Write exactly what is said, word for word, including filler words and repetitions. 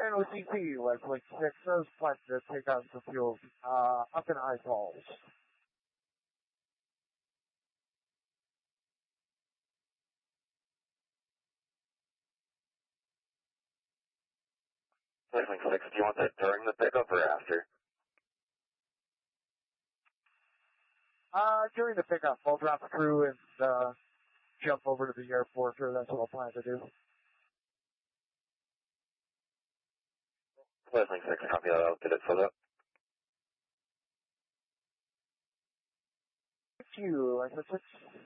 And with C P, Westlake six does plan to take out some fuel uh, up in High Falls. Westlake six, do you want that during the pickup or after? Uh, during the pickup, I'll drop through and uh, jump over to the airport, or that's what I'll plan to do. Westlake six, copy that, I'll get it filled up. Thank you, Westlake six.